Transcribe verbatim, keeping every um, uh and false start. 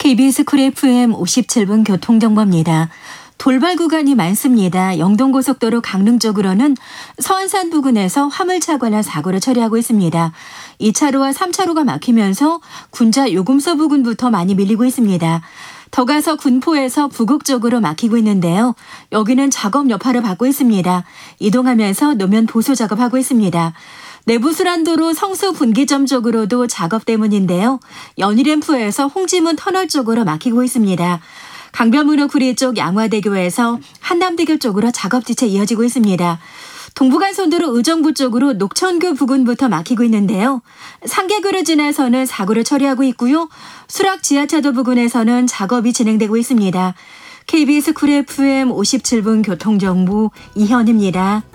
케이비에스 쿨 에프엠 오십칠 분 교통정보입니다. 돌발 구간이 많습니다. 영동고속도로 강릉 쪽으로는 서안산 부근에서 화물차 관련 사고를 처리하고 있습니다. 이 차로와 삼 차로가 막히면서 군자 요금소 부근부터 많이 밀리고 있습니다. 더 가서 군포에서 부곡 쪽으로 막히고 있는데요. 여기는 작업 여파를 받고 있습니다. 이동하면서 노면 보수 작업하고 있습니다. 내부순환도로 성수 분기점 쪽으로도 작업 때문인데요. 연희램프에서 홍지문 터널 쪽으로 막히고 있습니다. 강변북로 구리 쪽 양화대교에서 한남대교 쪽으로 작업지체 이어지고 있습니다. 동부간선도로 의정부 쪽으로 녹천교 부근부터 막히고 있는데요. 상계교를 지나서는 사고를 처리하고 있고요. 수락 지하차도 부근에서는 작업이 진행되고 있습니다. 케이비에스 쿨 에프엠 오십칠 분 교통정보 이현입니다.